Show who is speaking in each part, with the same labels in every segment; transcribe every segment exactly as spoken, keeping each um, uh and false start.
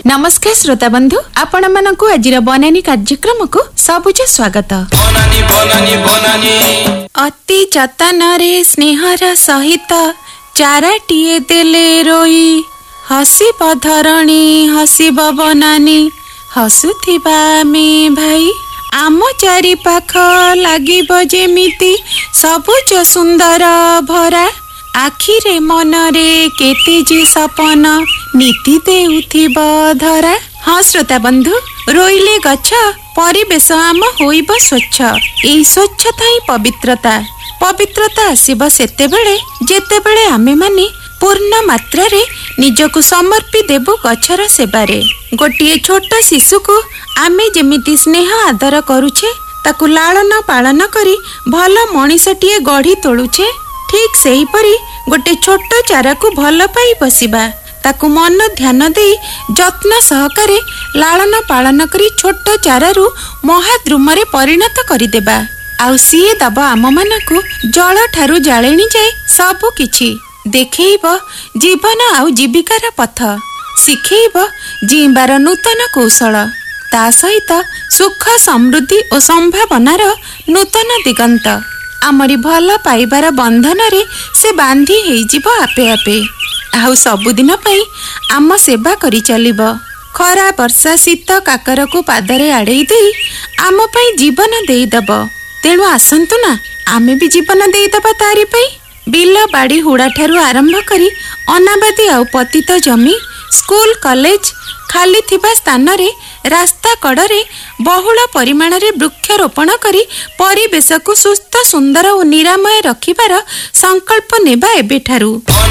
Speaker 1: नमस्कार श्रोता बंधु, आपण मानकु आजिर बनानी कार्यक्रम को सबुज स्वागत। बनानी, बनानी, बनानी। अति जतन रे स्नेहर सहित चाराटिए देले रोई, हसिब धरणी हसिब बनानी, हसुथिबा मे भाई। आम चारि पाख लागिब जेमिति सबुज सुंदर भरा, आखिरे मनरे केते जे सपन नीति देउथिब धरा। हाँ श्रोता बंधु, रोइले गछ परिवेश आम होइब स्वच्छ। एई स्वच्छता ही पवित्रता। पवित्रता आसीब सेतेबेले जेतेबेले आमे माने पूर्ण मात्रा रे निजको समर्पी देबु गछर सेबारे। गोटिए छोट शिशु को आमे जेमिति स्नेह आदर करूछे, ताकु लालन पालन करी भल मनीषटिए गढ़ी तोलुछे, ठीक सेही परी गोटे छोट चारा को भल पाई बसिबा, ताकु मन ध्यान दे जत्न सहकारे लालन पालन करी छोट चारारू महाद्रुम रे परिणत करिदेबा। आउ सिए दब आम मानकु जल ठारू जाळेणी जाए सबु किछि देखैब जीवन आउ जीविकार पथ, शिखैब जीवार नूतन कौशल, ता सहित सुख समृद्धि और संभावनार नूतन दिगंत। आमरी भल पाइबार बंधन रे से बांधी हेजिब आपे आपे। आउ सबुदिन पई आम सेवा करी चलिब। खरा वर्षा शीत काकर को पादरे आड़े दे आम पई जीवन देईदब। तेणु आसंतु ना आमे भी जीवन देईदबा तारी पई। बिल बाड़ी हुड़ा ठारू आरंभ करी अनाबादी आउ पतित जमी, स्कूल कॉलेज खाली थिबा स्थान रे रास्ता कड़े बहुल परिमाण रे वृक्षरोपण करी परिवेश को सुस्थ सुंदर और निरामय रखिबार संकल्प नेबा एबेठारू।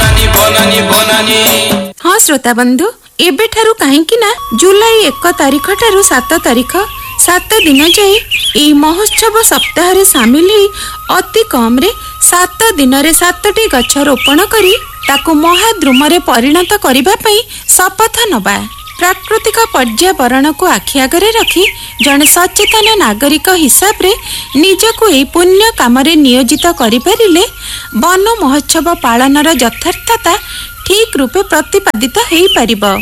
Speaker 1: हाँ श्रोता बंधु, एबेठारू काहेकि ना जुलाई एक तारीख ठारू सात तारीख सात दिन जाए यही महोत्सव सप्ताह रे सामिल ही अति कम रे सात दिन रे सातटी गछ रोपण करी ताकु महाद्रुम रे परिणत करिबा पई शपथ नबा। प्राकृतिक पर्यावरण को आखि आगरे रखी जड़े सचेतन नागरिक हिसाब रे निजको एई पुण्य काम रे नियोजित करि परिले वन महोत्सव पालनर यथार्थता ठीक रूपे प्रतिपादित हेई परिबो।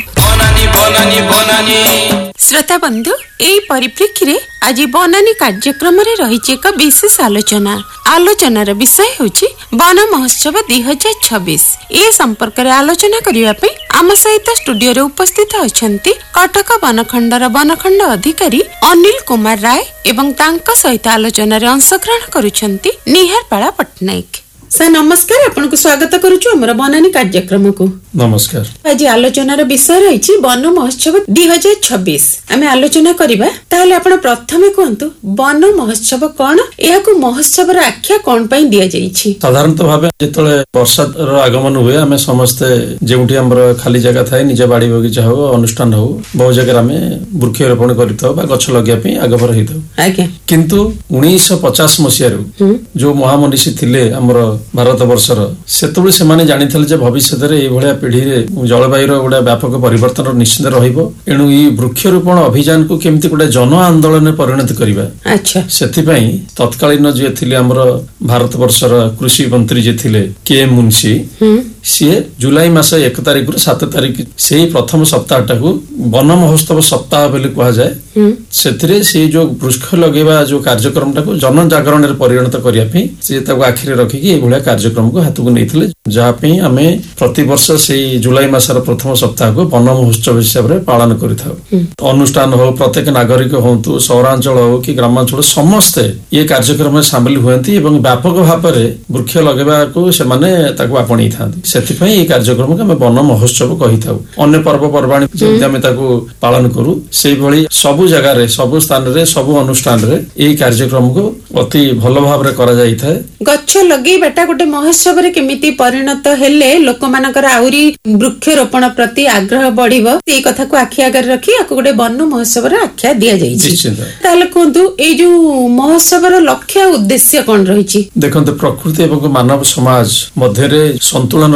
Speaker 1: श्रोता बंधु, एई परिप्रेक्षी रे आज बनानी कार्यक्रम रे रहिछि एक विशेष आलोचना। आलोचनार विषय होछि वन महोत्सव दुई हजार छब्बीस। ए संपर्क रे आलोचना करिवा पे आम सहित स्टूडियो रे उपस्थित अछंती कटक वनखंडर वनखंड अधिकारी अनिल कुमार राय एवं तांका सहित आलोचना रे अंशग्रहण करुछंती निहारपाड़ा पटनायक। सर नमस्कार, आपन को स्वागत करूछु हमर बनानी कार्यक्रम को।
Speaker 2: नमस्कार।
Speaker 1: आज आलोचनार विषय रहिछि वन महोत्सव दुई हजार छब्बीस। आमे आलोचना करिबा, ताले आपण प्रथमे कहंतु वन महोत्सव कोन, एहाकु महोत्सवर आख्या कोन पई दिया जाईछि?
Speaker 2: साधारणतः भाबे जेतले वर्षार आगमन हुए आमे समस्त जेउठी हमर खाली जगह थाए निज बाड़ी बगीचा हो अनुष्ठान हो बहु जगह आमे वृक्षरोपण करितो बा गछ लगिया पे आगभर हेतो। आज्ञा किंतु उन्नीस सौ पचास मसिया रो जो महामनीषी थिले हमर भारत वर्षर सेतबे से माने जानिथले जे भविष्य रे ए भलिया पीढ़ी रे जलवायु रो गोटे व्यापक परिवर्तन निश्चित रहिबो। एणु ई वृक्षरोपण अभियान को केमती गोटे जन आंदोलन परिणत करिबा। अच्छा सेथि पई तत्कालीन जे थिले हमर भारत वर्षर कृषि मंत्री जे थिले के मुंशी सी जुलाई मास एक तारीख रु सात तारीख से प्रथम सप्ताहटा को वन महोत्सव सप्ताह बोली कहा जाए। सेथिरे से जो वृक्ष लगेबा जो कार्यक्रमटा को जन जागरण रे परिणत करिया पे से ताको आखिरे रखी कि ए भलिया कार्यक्रम को हाथ को नैथिले, जहा पे आमे प्रति वर्ष से जुलाई मासर प्रथम सप्ताह को वन महोत्सव हिसाब रे पालन करिथाउ। अनुष्ठान हो प्रत्येक नागरिक होंतु सहरांचल हो कि ग्रामांचल समस्ते ये कार्यक्रम में शामिल हुएंती एवं व्यापक भाव रे वृक्ष लगेबा को से माने ताको आपणी थांती। सेथि पई ए कार्यक्रम को आमे वन महोत्सव कहिथाउ। अन्य पर्व पर्वाणी जेमति आमे ताको पालन करू सेही भली सबु जगह रे सबु स्थान रे सबु अनुष्ठान रे ए कार्यक्रम को अति भलो भाव रे करा जाई थाए।
Speaker 1: गछ लगेई बेटा गोटे महोत्सव रे केमिति परिणत हेले लोक मानकर आउरी वृक्षरोपण प्रति आग्रह बढ़िबो, ए कथा को आखि आगर रखी आको गोटे वन महोत्सव रे आख्या दिया जाई छी। ताले कोंतु ए जो महोत्सव रो लक्ष्य उद्देश्य कोन रहिछि?
Speaker 2: देखंतु प्रकृति एवं मानव समाज मध्य रे संतुलन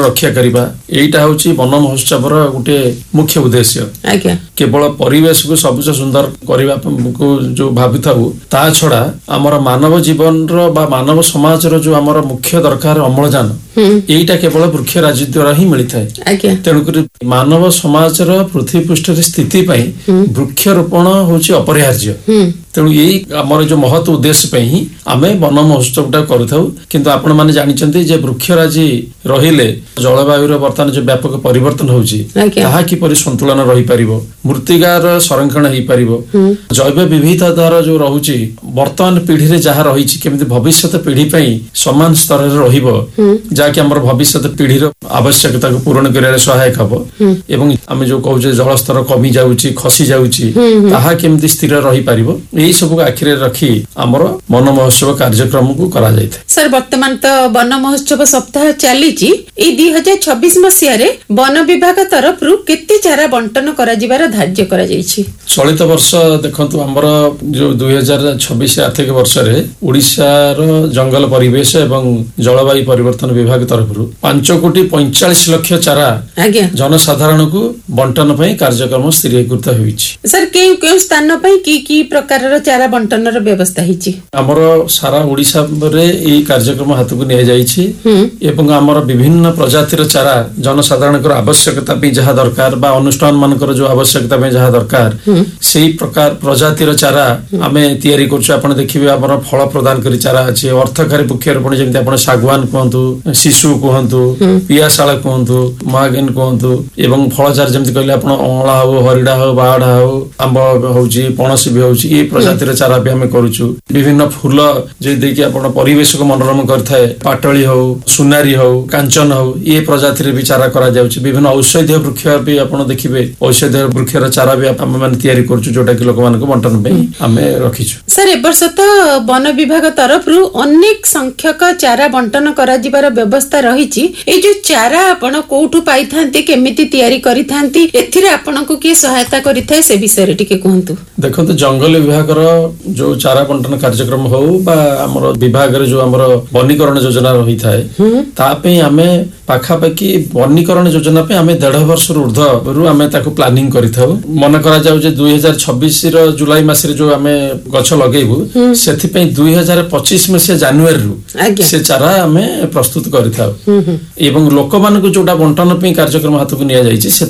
Speaker 2: रक्षा करवा एटा होची वन महोत्सव गोटे मुख्य उद्देश्य। केवल परिवेश को सबुज सुंदर करने को जो भावी था ता छड़ा आमर मानव जीवन रो बा मानव समाज रो जो आमर मुख्य दरकार अम्लजान एटा केवल वृक्ष राज द्वारा ही मिलता है। तेणुक मानव समाज रो पृथ्वी पृष्ठ स्थिति वृक्षरोपण होची अपरिहार्य। तेणु यही आमर जो महत्व उद्देश्य पे ही आमे वन महोत्सव टा करूथाउ। किंतु आपण माने जानिचंती जे वृक्षराजी रहिले जलवायु वर्तमान जो व्यापक परिवर्तन होची ताहा किपरि संतुलन रही परिबो, मृत्तिकार संरक्षण हेई परिबो, जैव विविधतार जो रहुची वर्तमान पीढ़ी रे जहा रहिची केमिति भविष्यत पीढ़ी पई समान स्तर रे रहिबो जाकि हमर भविष्यत पीढ़ी रो आवश्यकता को पूर्ण करिया सहायक हबो। एवं आमे जो कहू जल स्तर कमी जाउची खसी जाउची ताहा केमिति स्थिर रही परिबो यही सब आखिरे रखी आमर वन महोत्सव कार्यक्रम को करा जायते।
Speaker 1: सर वर्तमान तो वन महोत्सव सप्ताह चलीची ए दो हज़ार छब्बीस मसिया रे वन विभाग तरफ रु केते चारा बंटन करा जिबार धार्य करा जायछि।
Speaker 2: चलित वर्ष देखंतु हमर जो दो हज़ार छब्बीस आर्थिक वर्ष रे ओडिसा रो जंगल परिवेश एवं जलवायु परिवर्तन विभाग तरफ रु पांच कोटी पैंतालीस लाख चारा जनसाधारण को बंटन पई कार्यक्रम स्थिरीकृत होईछि।
Speaker 1: सर के के स्थान पई की की प्रकार चारा बंटन व्यवस्था हिची
Speaker 2: हमर सारा ओडिसा रे ई कार्यक्रम हाथ को निया जायछि एवं हमर विभिन्न प्रजातिर चारा जनसाधारण को आवश्यकता पे जहा दरकार बा अनुष्ठान मानकर जो आवश्यकता पे जहा दरकार सेही प्रकार प्रजातिर चारा आमे तयारी करछु। आपण देखिबे हमर फल प्रदान करी चारा अछि अर्थकारी वृक्षरोपण जेमति आपण सागवान कहंतु, शिशु कहंतु, पियाशाला कहंतु, महागेन कहंतु एवं फल चारा जेमति कहले आपण अळा हो, हरिडा हो, बाडा हो, आंब होउची, पणस भी होउची ए प्रजातिर चारा भी हमें करूछु। विभिन्न फूल जे देखि आपण परिवेश को मनोरम करथाय पाटली हो, सुनारी हो, कांचन हो ए प्रजातिर भी चारा करा जाउची। विभिन्न औषधीय वृक्ष भी आपण देखिबे औषधीय वृक्षर चारा भी हम माने तयारी करछु जोटा कि लोक मान को बंटन पे हमें रखिछु।
Speaker 1: सर ए वर्ष तो वन विभाग तरफ रु अनेक संख्यक चारा बंटन करा जिबार व्यवस्था रहिछि। ए जो चारा आपण कोठु पाइथांती केमिति तयारी करिथांती एथिरे आपण को के सहायता करिथाय से विषय रे टिके कहंतु।
Speaker 2: देखो तो जंगल विभाग जो चारा बंटन कार्यक्रम हो बा हमर विभाग रे जो हमर वनीकरण योजना रही थाए ता पे हमें पाखापाखि वनीकरण योजना पे हमें डेढ़ वर्ष ऊर्ध्व रु हमें ताको प्लानिंग करिथाउ। मन करा जाउ जे दो हज़ार छब्बीस रो जुलाई मास रे जो हमें गछ लगेबु सेथि पे दो हज़ार पच्चीस में से जनवरी रु से चारा हमें प्रस्तुत करिथाउ एवं लोक मान को जोटा बंटन पे कार्यक्रम हाथ को निया जायछि।